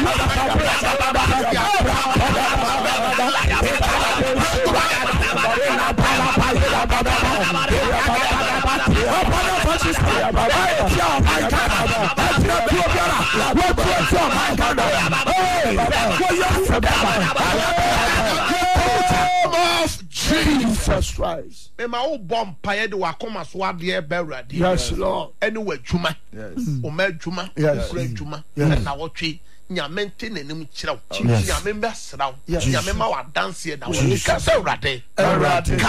Jesus Christ. Yes, Lord. Anyway, Juma. Yes. Omer Juma. Yes. Juma. Yes. And our tree. Nyamente nenim chiraw. Nyamemba sraw. Nyamema wa dance na we ka se urade.